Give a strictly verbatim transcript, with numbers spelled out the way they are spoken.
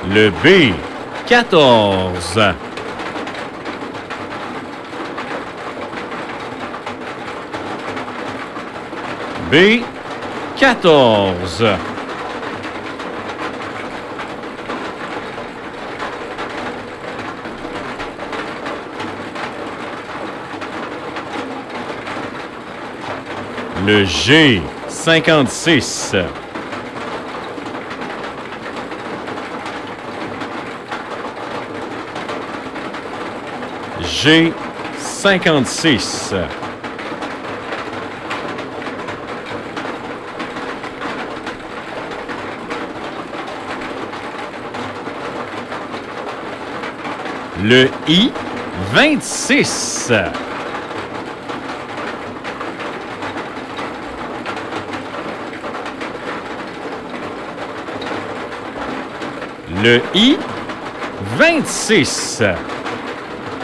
Le B, quatorze. B, quatorze. Le G, cinquante-six. G, cinquante-six. Le I, vingt-six. Le I, vingt-six.